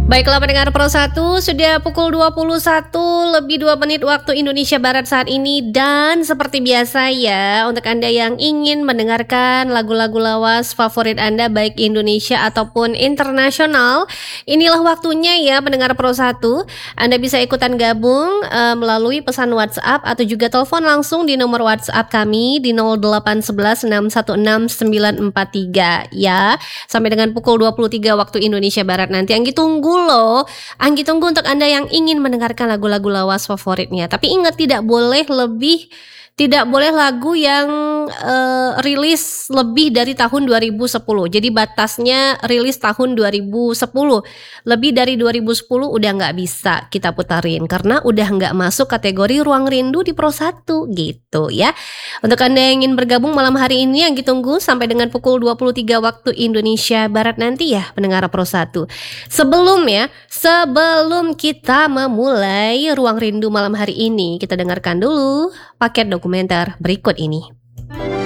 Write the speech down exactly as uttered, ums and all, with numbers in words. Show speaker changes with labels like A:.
A: Baiklah pendengar Pro satu, sudah pukul dua puluh satu lebih dua menit waktu Indonesia Barat saat ini. Dan seperti biasa ya, untuk Anda yang ingin mendengarkan lagu-lagu lawas favorit Anda baik Indonesia ataupun internasional, inilah waktunya ya pendengar Pro satu. Anda bisa ikutan gabung uh, melalui pesan WhatsApp atau juga telepon langsung di nomor WhatsApp kami di nol delapan satu satu enam satu enam sembilan empat tiga ya. Sampai dengan pukul dua puluh tiga waktu Indonesia Barat nanti. Anggi tunggu loh, Anggi tunggu untuk Anda yang ingin mendengarkan lagu-lagu lawas favoritnya. Tapi ingat, tidak boleh lebih Tidak boleh lagu yang uh, rilis lebih dari tahun dua ribu sepuluh. Jadi batasnya rilis tahun dua ribu sepuluh. Lebih dari dua ribu sepuluh udah nggak bisa kita putarin, karena udah nggak masuk kategori Ruang Rindu di Pro satu gitu ya. Untuk Anda yang ingin bergabung malam hari ini, yang ditunggu sampai dengan pukul dua puluh tiga waktu Indonesia Barat nanti ya pendengar Pro satu. Sebelum ya, sebelum kita memulai Ruang Rindu malam hari ini, kita dengarkan dulu paket dokumenter berikut ini.